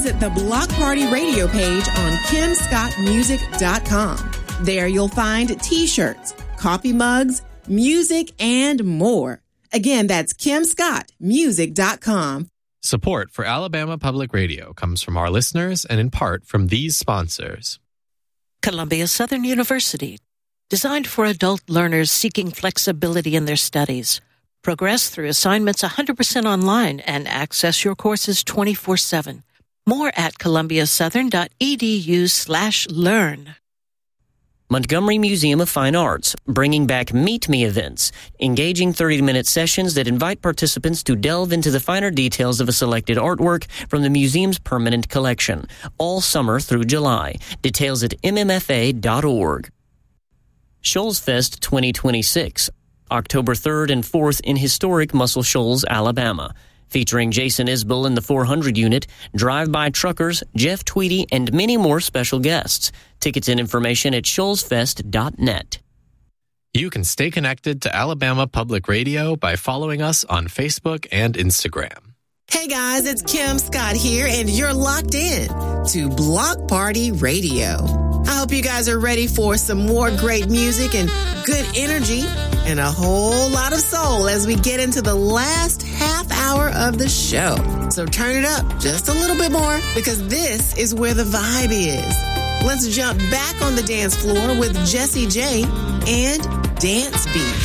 visit the Block Party Radio page on KimScottMusic.com. There you'll find T-shirts, coffee mugs, music, and more. Again, that's KimScottMusic.com. Support for Alabama Public Radio comes from our listeners and in part from these sponsors. Columbia Southern University, designed for adult learners seeking flexibility in their studies. Progress through assignments 100% online and access your courses 24/7. More at columbiasouthern.edu/learn. Montgomery Museum of Fine Arts, bringing back Meet Me events, engaging 30-minute sessions that invite participants to delve into the finer details of a selected artwork from the museum's permanent collection, all summer through July. Details at mmfa.org. Shoals Fest 2026, October 3rd and 4th in historic Muscle Shoals, Alabama. Featuring Jason Isbell in the 400 unit, drive-by truckers, Jeff Tweedy, and many more special guests. Tickets and information at shoalsfest.net. You can stay connected to Alabama Public Radio by following us on Facebook and Instagram. Hey guys, it's Kim Scott here, and you're locked in to Block Party Radio. I hope you guys are ready for some more great music and good energy and a whole lot of soul as we get into the last half hour of the show. So turn it up just a little bit more because this is where the vibe is. Let's jump back on the dance floor with Jessie J and Dance Beat.